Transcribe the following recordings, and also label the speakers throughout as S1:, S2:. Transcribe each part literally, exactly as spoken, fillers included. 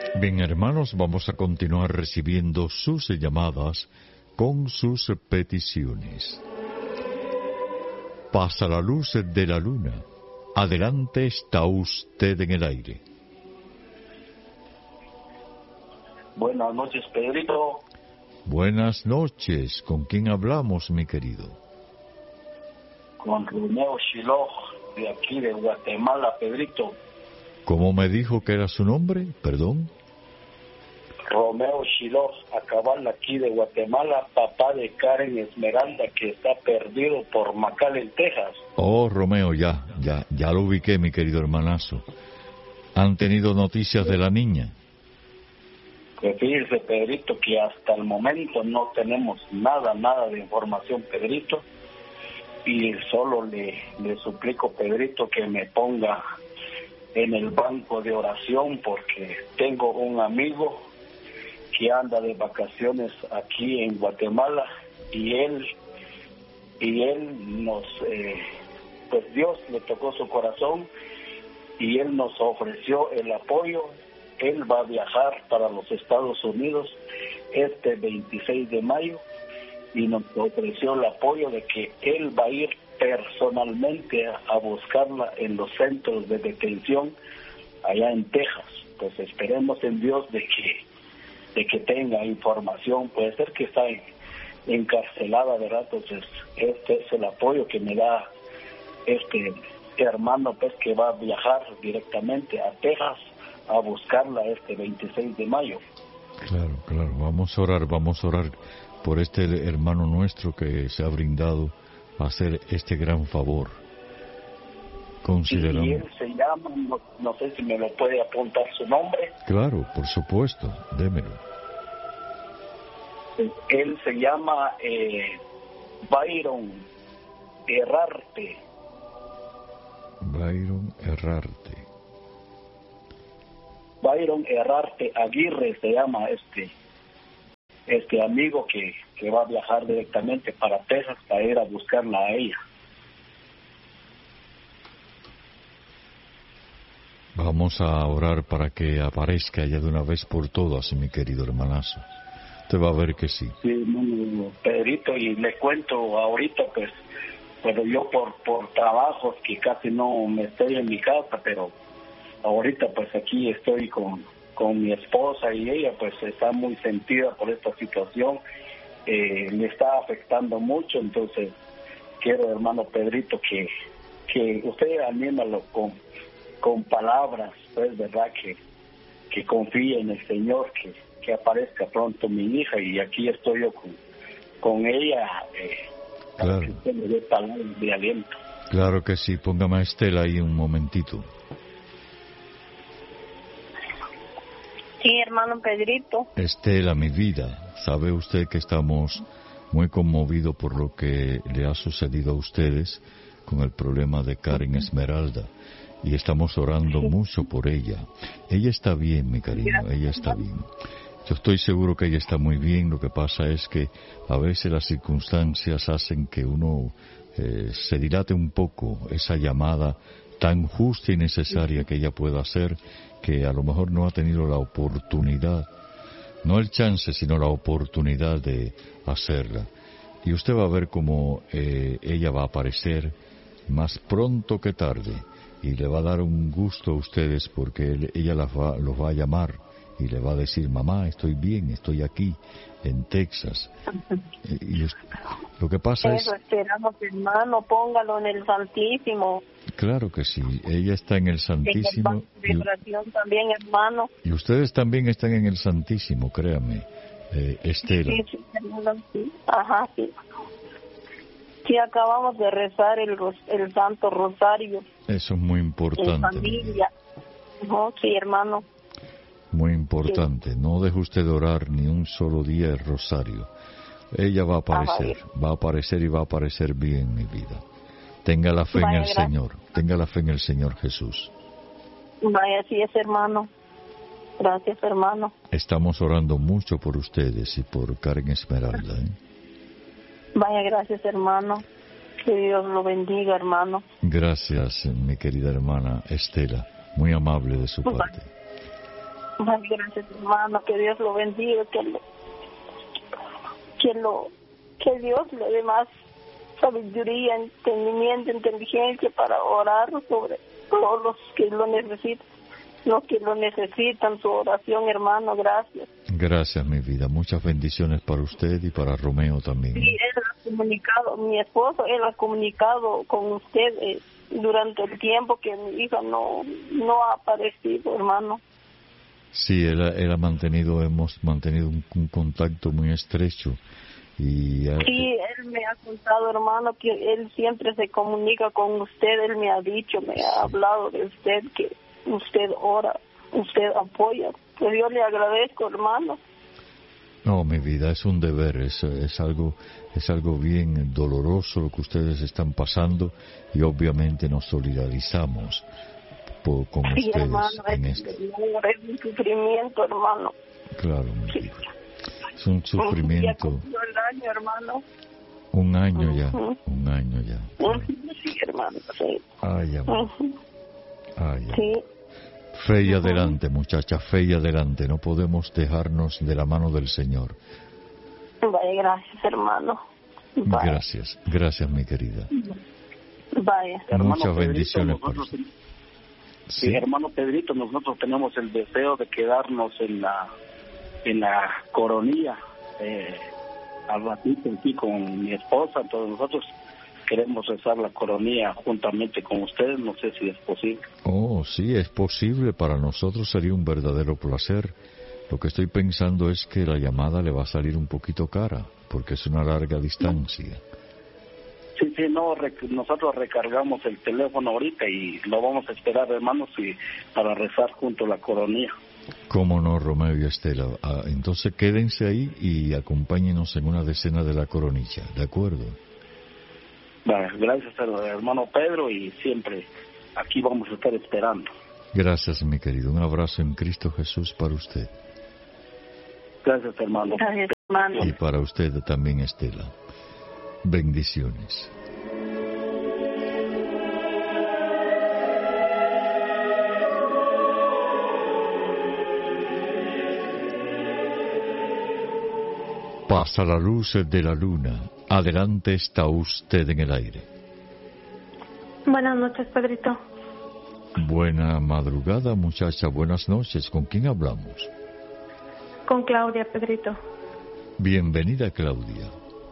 S1: Bien, hermanos, vamos a continuar recibiendo sus llamadas con sus peticiones. Pasa la luz de la luna. Adelante, está usted en el aire.
S2: Buenas noches, Pedrito.
S1: Buenas noches. ¿Con quién hablamos, mi querido?
S2: Con Romeo Shiloh, de aquí de Guatemala, Pedrito.
S1: ¿Cómo me dijo que era su nombre? Perdón.
S2: Romeo Shiloh, a cabal aquí de Guatemala, papá de Karen Esmeralda, que está perdido por McAllen, Texas.
S1: Oh, Romeo, ya, ya, ya lo ubiqué, mi querido hermanazo. ¿Han tenido noticias de la niña?
S2: Que fíjese, Pedrito, que hasta el momento no tenemos nada, nada de información, Pedrito. Y solo le, le suplico, Pedrito, que me ponga en el banco de oración, porque tengo un amigo que anda de vacaciones aquí en Guatemala y él y él nos eh, pues Dios le tocó su corazón y él nos ofreció el apoyo. Él va a viajar para los Estados Unidos este veintiséis de mayo y nos ofreció el apoyo de que él va a ir personalmente a, a buscarla en los centros de detención allá en Texas. Pues esperemos en Dios de que de que tenga información. Puede ser que está en, encarcelada, ¿verdad? Entonces este es el apoyo que me da este hermano, pues, que va a viajar directamente a Texas a buscarla este veintiséis de mayo.
S1: Claro, claro, vamos a orar, vamos a orar por este hermano nuestro que se ha brindado a hacer este gran favor. Consideramos...
S2: Y él se llama, no, no sé si me lo puede apuntar su nombre.
S1: Claro, por supuesto, démelo.
S2: Él se llama eh, Byron Herrarte.
S1: Byron Herrarte.
S2: Byron Herrarte Aguirre se llama este este amigo que, que va a viajar directamente para Texas para ir a buscarla a ella.
S1: Vamos a orar para que aparezca ya de una vez por todas, mi querido hermanazo. Usted va a ver que sí.
S2: Sí, no, Pedrito, y le cuento ahorita, pues, pero yo por por trabajos que casi no me estoy en mi casa, pero ahorita pues aquí estoy con, con mi esposa y ella pues está muy sentida por esta situación, eh, le está afectando mucho, entonces quiero, hermano Pedrito, que, que usted anímalo con con palabras, pues, verdad, que, que confíe en el Señor, que, que aparezca pronto mi hija, y aquí estoy yo con, con ella, eh,
S1: claro.
S2: Para que usted me dé palabras de aliento.
S1: Claro que sí, póngame a Estela ahí un momentito.
S3: Sí, hermano Pedrito.
S1: Estela, mi vida, sabe usted que estamos muy conmovidos por lo que le ha sucedido a ustedes con el problema de Karen Esmeralda. Y estamos orando mucho por ella. Ella está bien, mi cariño, ella está bien. Yo estoy seguro que ella está muy bien. Lo que pasa es que a veces las circunstancias hacen que uno eh, se dilate un poco esa llamada tan justa y necesaria que ella pueda hacer, que a lo mejor no ha tenido la oportunidad, no el chance, sino la oportunidad de hacerla. Y usted va a ver cómo eh, ella va a aparecer más pronto que tarde. Y le va a dar un gusto a ustedes porque él, ella las va, los va a llamar y le va a decir: mamá, estoy bien, estoy aquí en Texas. Y es, lo que pasa
S3: Eso
S1: es...
S3: esperamos, hermano, póngalo en el Santísimo.
S1: Claro que sí, ella está en el Santísimo.
S3: En el oración también, hermano.
S1: Y ustedes también están en el Santísimo, créame, eh, Estela.
S3: Sí, sí, hermano, sí. Ajá, sí. Sí, acabamos de rezar el, el Santo Rosario.
S1: Eso es muy importante.
S3: En familia. No, sí, hermano.
S1: Muy importante. Sí. No deje usted de orar ni un solo día el rosario. Ella va a aparecer, Ajá, va a aparecer y va a aparecer bien, mi vida. Tenga la fe Vaya, en el gracias. Señor. Tenga la fe en el Señor Jesús.
S3: Vaya, así es, hermano. Gracias, hermano.
S1: Estamos orando mucho por ustedes y por Karen Esmeralda, ¿eh?
S3: Vaya, gracias, hermano. Que Dios lo bendiga, hermano.
S1: Gracias, mi querida hermana Estela. Muy amable de su parte.
S3: Ay, gracias, hermano, que Dios lo bendiga, que lo, que lo, que Dios le dé más sabiduría, entendimiento, inteligencia para orar sobre todos los que lo necesitan, los que lo necesitan, su oración, hermano, gracias.
S1: Gracias, mi vida. Muchas bendiciones para usted y para Romeo también.
S3: Sí, él ha comunicado, mi esposo, él ha comunicado con usted eh, durante el tiempo que mi hija no, no ha aparecido, hermano.
S1: Sí, él, ha- él ha mantenido, hemos mantenido un, un contacto muy estrecho. Y ha-
S3: Sí, él me ha contado, hermano, que él siempre se comunica con usted, él me ha dicho, me ha hablado de usted, que usted ora, usted apoya. Pues yo le agradezco, hermano.
S1: No, mi vida, es un deber, es, es algo es algo bien doloroso lo que ustedes están pasando y obviamente nos solidarizamos por, con
S3: Sí,
S1: ustedes
S3: hermano,
S1: en
S3: es,
S1: esto.
S3: es un sufrimiento, hermano.
S1: Claro, mi
S3: Sí.
S1: vida. Es un
S3: Ya
S1: sufrimiento,
S3: cumplió el año, hermano.
S1: un año ya,
S3: Ujú.
S1: un año ya.
S3: Ujú, Sí, hermano, sí.
S1: Ay, amor,
S3: Ujú,
S1: ay, amor.
S3: Sí.
S1: Fe y
S3: Ujú.
S1: adelante, muchacha, fe y adelante. No podemos dejarnos de la mano del Señor.
S3: Vaya, gracias, hermano. Vaya.
S1: Gracias, gracias, mi querida.
S3: Vaya.
S2: Hermano
S1: Muchas
S2: Pedrito,
S1: bendiciones para
S2: nosotros-
S1: usted.
S2: Sí,
S1: Sí,
S2: hermano Pedrito, nosotros tenemos el deseo de quedarnos en la en la coronilla eh, al ratito aquí con mi esposa, entonces nosotros queremos rezar la coronilla juntamente con ustedes, no sé si es posible.
S1: oh, sí, es posible. Para nosotros sería un verdadero placer. Lo que estoy pensando es que la llamada le va a salir un poquito cara, porque es una larga distancia.
S2: Sí, sí, no, rec- nosotros recargamos el teléfono ahorita y lo vamos a esperar, hermanos, y para rezar junto a la coronilla.
S1: ¿Cómo no, Romeo y Estela? Ah, entonces quédense ahí y acompáñenos en una decena de la coronilla, ¿de acuerdo?
S2: Vale, gracias al hermano Pedro y siempre aquí vamos a estar esperando.
S1: Gracias, mi querido. Un abrazo en Cristo Jesús para usted.
S2: Gracias, hermano.
S3: Gracias, hermano.
S1: Y para usted también, Estela. Bendiciones. Pasa la luz de la luna. Adelante está usted en el aire.
S4: Buenas noches, Pedrito.
S1: Buena madrugada, muchacha. Buenas noches. ¿Con quién hablamos?
S4: Con Claudia, Pedrito.
S1: Bienvenida, Claudia.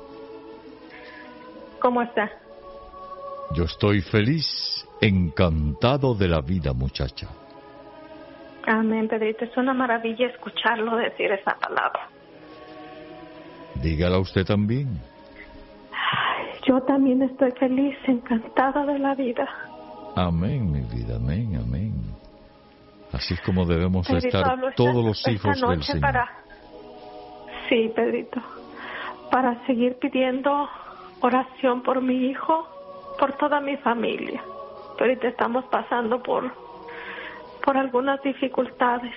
S4: ¿Cómo está?
S1: Yo estoy feliz, encantado de la vida, muchacha.
S4: Amén, Pedrito. Es una maravilla escucharlo decir esa palabra.
S1: Dígala usted también.
S4: Ay, yo también estoy feliz, encantada de la vida.
S1: Amén, mi vida, amén, amén. Así es como debemos
S4: Pedrito,
S1: estar
S4: hablo esta-
S1: todos los
S4: esta
S1: hijos del
S4: noche
S1: Señor.
S4: para... Sí, Pedrito. Para seguir pidiendo oración por mi hijo, por toda mi familia. Ahorita estamos pasando por, por algunas dificultades.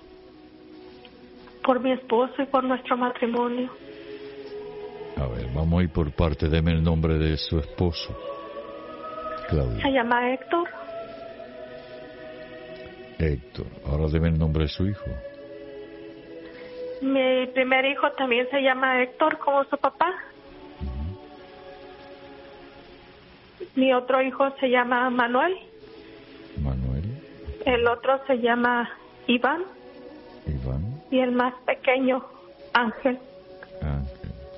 S4: Por mi esposo y por nuestro matrimonio.
S1: A ver, vamos a ir por parte. Deme el nombre de su esposo,
S4: Se
S1: Claudia.
S4: llama Héctor.
S1: Héctor. Ahora deme el nombre de su hijo.
S4: Mi primer hijo también se llama Héctor, como su papá. Mi otro hijo se llama Manuel.
S1: Manuel,
S4: El otro se llama Iván.
S1: Iván,
S4: Y el más pequeño, Ángel.
S1: Ángel.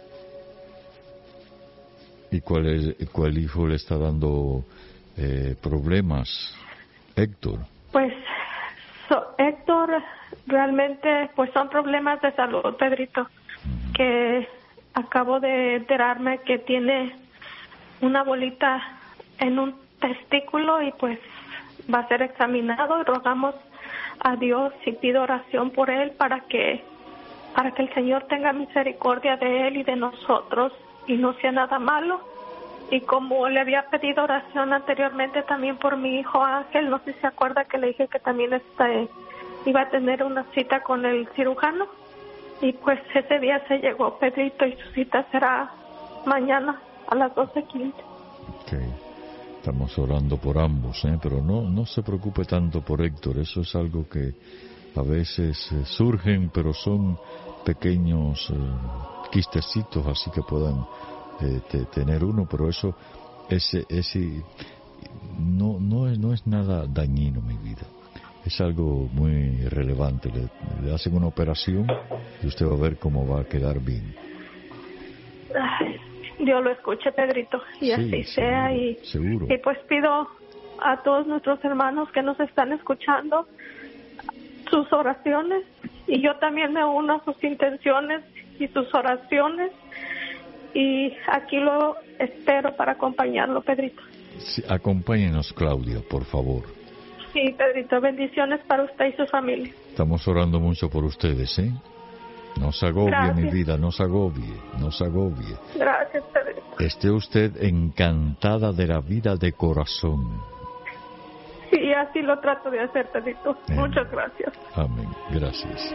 S1: ¿Y cuál, es, cuál hijo le está dando eh, problemas? Héctor.
S4: Pues so- Héctor realmente pues son problemas de salud, Pedrito, que acabo de enterarme que tiene una bolita en un testículo y pues va a ser examinado y rogamos a Dios y pido oración por él para que para que el Señor tenga misericordia de él y de nosotros y no sea nada malo. Y como le había pedido oración anteriormente también por mi hijo Ángel, no sé si se acuerda que le dije que también este, iba a tener una cita con el cirujano. Y pues ese día se llegó, Pedrito, y su cita será mañana a las doce quince.
S1: Okay. Estamos orando por ambos, ¿eh? Pero no, no se preocupe tanto por Héctor. Eso es algo que a veces eh, surgen, pero son pequeños eh, quistecitos, así que puedan eh, te, tener uno, pero eso ese ese no no es no es nada dañino, mi vida. Es algo muy relevante. Le, le hacen una operación y usted va a ver cómo va a quedar bien.
S4: Ay, Dios lo escuche, Pedrito, y
S1: Sí,
S4: así sea.
S1: seguro,
S4: Y,
S1: seguro.
S4: y pues pido a todos nuestros hermanos que nos están escuchando sus oraciones, y yo también me uno a sus intenciones y sus oraciones, y aquí lo espero para acompañarlo, Pedrito.
S1: Sí, acompáñenos, Claudia, por favor.
S4: Sí, Pedrito, bendiciones para usted y su familia.
S1: Estamos orando mucho por ustedes, ¿eh? No se agobie,
S4: Gracias.
S1: mi vida, no se agobie, no se agobie.
S4: Gracias, Pedrito.
S1: Esté usted encantada de la vida de corazón.
S4: Sí, así lo trato de hacer, Pedrito.
S1: Amén.
S4: Muchas gracias.
S1: Amén. Gracias.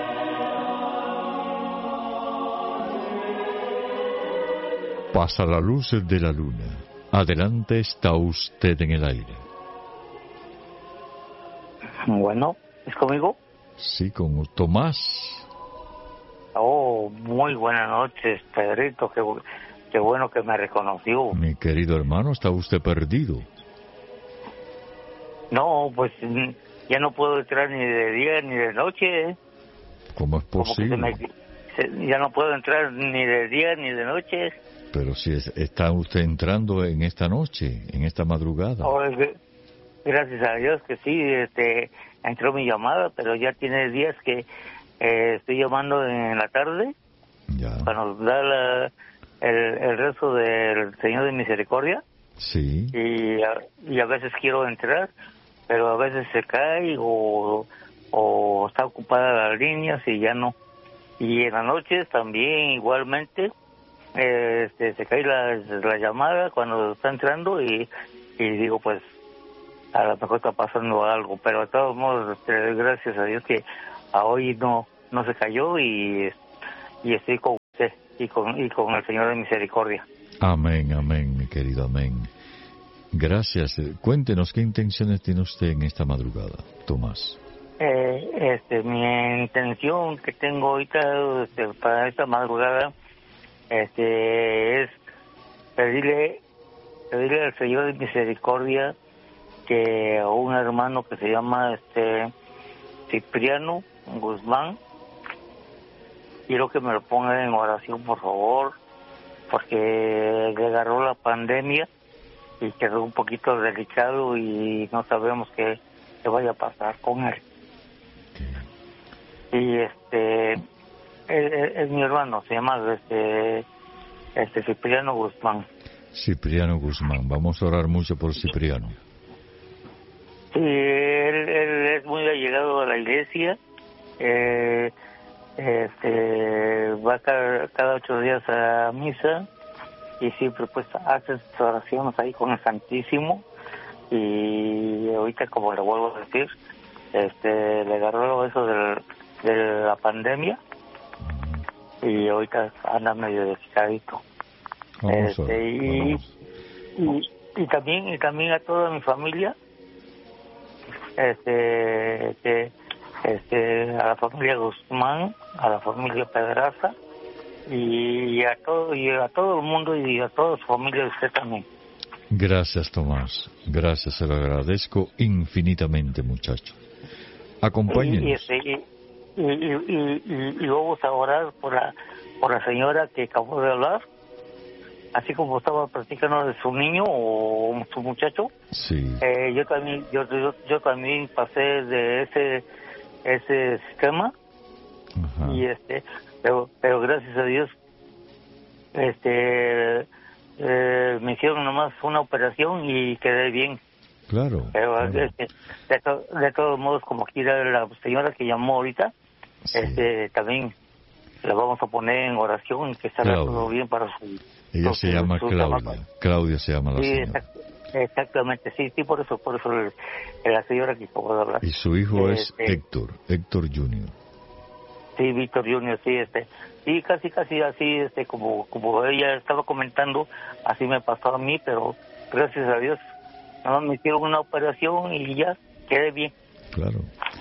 S1: Pasa la luz de la luna. Adelante, está usted en el aire.
S5: Bueno, ¿es conmigo?
S1: Sí, con Tomás.
S5: Oh, muy buenas noches, Pedrito. Qué, bu- qué bueno que me reconoció.
S1: Mi querido hermano, está usted perdido.
S5: No, pues mm, ya no puedo entrar ni de día ni de noche.
S1: ¿Cómo es
S5: Como que se
S1: posible?
S5: me, se- ya no puedo entrar ni de día ni de noche.
S1: Pero si es- está usted entrando en esta noche, en esta madrugada.
S5: Oh, es- gracias a Dios que sí, este, entró mi llamada, pero ya tiene días que eh, estoy llamando en la tarde
S1: Ya.
S5: para nos dar la- el, el rezo del Señor de Misericordia.
S1: Sí.
S5: y a, y a veces quiero entrar, pero a veces se cae o, o está ocupada las líneas y ya no. Y en las noches también igualmente eh, este, se cae la, la llamada cuando está entrando y, y digo pues a lo mejor está pasando algo, pero de todos modos este, gracias a Dios que a hoy no no se cayó y, y estoy con usted y con, y con el Señor de Misericordia.
S1: Amén, amén, mi querido, amén. Gracias. Eh, Cuéntenos qué intenciones tiene usted en esta madrugada, Tomás.
S5: Eh, este, mi intención que tengo ahorita este, para esta madrugada este, es pedirle, pedirle al Señor de Misericordia que a un hermano que se llama este Cipriano Guzmán, quiero que me lo ponga en oración, por favor, porque le agarró la pandemia y quedó un poquito delicado y no sabemos qué, qué vaya a pasar con él. Y este es, es- es mi hermano, se llama este este Cipriano Guzmán.
S1: Cipriano Guzmán. Vamos a orar mucho por Cipriano.
S5: Sí, él, él es muy allegado a la iglesia, eh, este va cada, cada ocho días a misa y siempre pues hace sus oraciones ahí con el Santísimo, y ahorita, como le vuelvo a decir, este le agarró eso del, de la pandemia y ahorita anda medio delicadito.
S1: Vamos a
S5: Este,
S1: orar.
S5: y,
S1: Vamos.
S5: y, y también y también a toda mi familia, este que este a la familia Guzmán, a la familia Pedraza y a todo y a todo el mundo y a toda su familia, usted también.
S1: Gracias, Tomás. Gracias, se lo agradezco infinitamente, muchacho.
S5: Y,
S1: Acompáñenos.
S5: y, este, y, y, y, y- y vamos a orar por la por la señora que acabó de hablar, así como estaba platicando de su niño o su muchacho.
S1: Sí.
S5: Eh, yo también yo, yo yo también pasé de ese ese sistema.
S1: Ajá.
S5: Y este pero pero gracias a Dios este eh, me hicieron nomás una operación y quedé bien,
S1: Claro.
S5: pero
S1: claro.
S5: este, de, to- de todos modos, como quiera la señora que llamó ahorita,
S1: Sí.
S5: este también la vamos a poner en oración y que salga
S1: Claudia.
S5: todo bien para su
S1: Ella
S5: su-
S1: se llama
S5: su
S1: Claudia.
S5: trabajo.
S1: Claudia se llama la
S5: Sí,
S1: señora.
S5: exact- exactamente, sí, sí, por eso, por eso el- la señora que acabo de hablar.
S1: Y su hijo es
S5: Este,
S1: Héctor, Héctor junior
S5: Sí, Víctor Junior, sí, este, sí, casi, casi así, este, como, como ella estaba comentando, así me pasó a mí, pero gracias a Dios, no me hicieron una operación y ya quedé bien.
S1: Claro.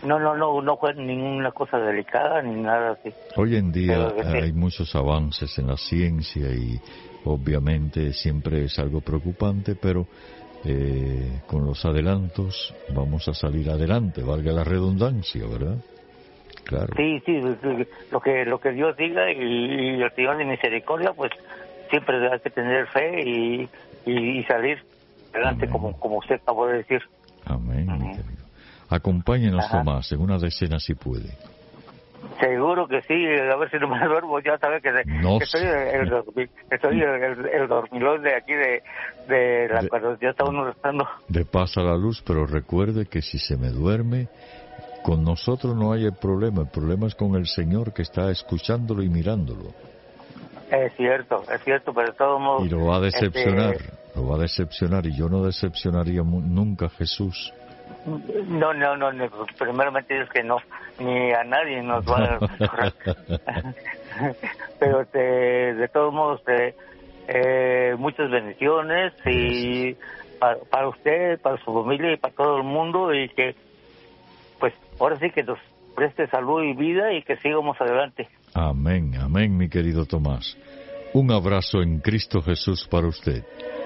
S5: no, no, no, no fue ninguna cosa delicada ni nada así.
S1: Hoy en día
S5: Pero, sí.
S1: hay muchos avances en la ciencia y obviamente siempre es algo preocupante, pero eh, con los adelantos vamos a salir adelante, valga la redundancia, ¿verdad? Claro.
S5: Sí, sí, lo que lo que Dios diga y, y el Señor de misericordia, pues siempre hay que tener fe y, y, y salir adelante, como como usted acabó de decir.
S1: Amén,
S5: Amén.
S1: mi querido. Acompáñenos,
S5: Ajá.
S1: Tomás, en una decena si puede.
S5: Seguro que sí, a ver si no me duermo, ya sabes que, de,
S1: No
S5: que soy
S1: sé.
S5: el, dormi- que soy el, el, el dormilón de aquí de, de la
S1: De-
S5: cuando ya está uno rezando.
S1: De paz a la luz, pero recuerde que si se me duerme, con nosotros no hay el problema, el problema es con el Señor que está escuchándolo y mirándolo.
S5: Es cierto, es cierto, pero de todos modos...
S1: Y lo va a decepcionar,
S5: este,
S1: lo va a decepcionar, y yo no decepcionaría mu- nunca a Jesús.
S5: no, no, no, no, primeramente es que no, ni a nadie nos va a... pero este, de todos modos, eh, eh, muchas bendiciones y para, para usted, para su familia y para todo el mundo, y que pues ahora sí que nos preste salud y vida y que sigamos adelante.
S1: Amén, amén, mi querido Tomás. Un abrazo en Cristo Jesús para usted.